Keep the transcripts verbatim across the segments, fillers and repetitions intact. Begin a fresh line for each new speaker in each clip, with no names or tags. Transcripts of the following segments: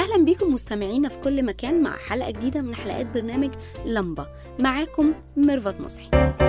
أهلا بيكم مستمعينا في كل مكان مع حلقة جديدة من حلقات برنامج لمبة. معاكم ميرفت مصحي.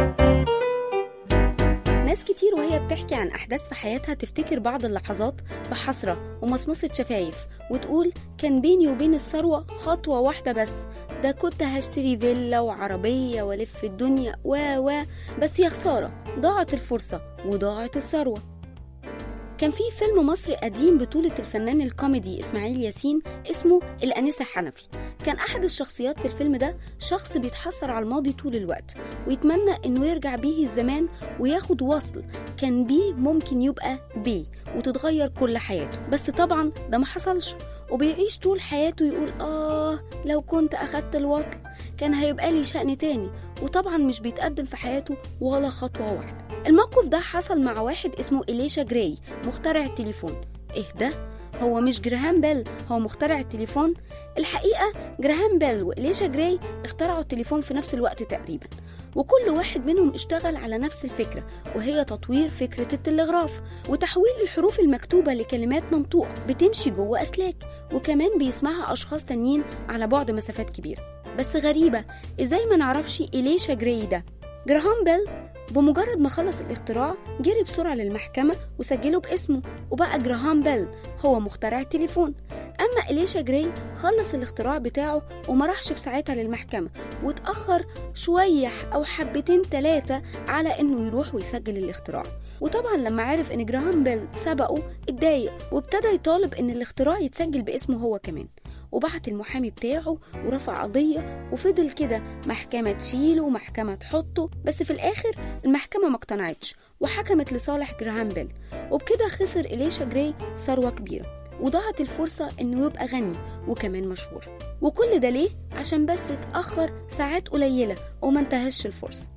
ناس كتير وهي بتحكي عن أحداث في حياتها تفتكر بعض اللحظات بحسرة ومصمصة شفايف وتقول كان بيني وبين الثروة خطوة واحدة بس، ده كنت هشتري فيلا وعربية ولف الدنيا و و بس يا خسارة ضاعت الفرصة وضاعت الثروة. كان في فيلم مصري قديم بطولة الفنان الكوميدي إسماعيل ياسين اسمه الأنسة حنفي. كان أحد الشخصيات في الفيلم ده شخص بيتحسر على الماضي طول الوقت ويتمنى إنه يرجع بيه الزمان وياخد وصل كان بيه ممكن يبقى بيه وتتغير كل حياته، بس طبعا ده ما حصلش وبيعيش طول حياته يقول آه لو كنت أخدت الوصل كان هيبقى لي شأن تاني، وطبعا مش بيتقدم في حياته ولا خطوة واحدة. الموقف ده حصل مع واحد اسمه إليشا جراي مخترع التليفون. إيه ده؟ هو مش جراهام بيل هو مخترع التليفون؟ الحقيقة جراهام بيل وإليشا جراي اخترعوا التليفون في نفس الوقت تقريبا، وكل واحد منهم اشتغل على نفس الفكرة وهي تطوير فكرة التلغراف وتحويل الحروف المكتوبة لكلمات منطوقة بتمشي جوه أسلاك وكمان بيسمعها أشخاص تانيين على بعد مسافات كبيرة. بس غريبة إزاي ما نعرفش إليشا جراي ده؟ جراهام بيل بمجرد ما خلص الاختراع جري بسرعة للمحكمة وسجله باسمه وبقى جراهام بيل هو مخترع التليفون. أما إليشا جراي خلص الاختراع بتاعه وما راحش في ساعتها للمحكمة واتأخر شوية أو حبتين ثلاثة على إنه يروح ويسجل الاختراع. وطبعا لما عرف إن جراهام بيل سبقه اتضايق وابتدى يطالب إن الاختراع يتسجل باسمه هو كمان، وبعت المحامي بتاعه ورفع قضية وفضل كده محكمة تشيله ومحكمة تحطه، بس في الآخر المحكمة ما اقتنعتش وحكمت لصالح جراهام بيل، وبكده خسر إليشا جراي ثروة كبيرة وضاعت الفرصة إنه يبقى غني وكمان مشهور. وكل ده ليه؟ عشان بس اتأخر ساعات قليلة وما انتهش الفرصة.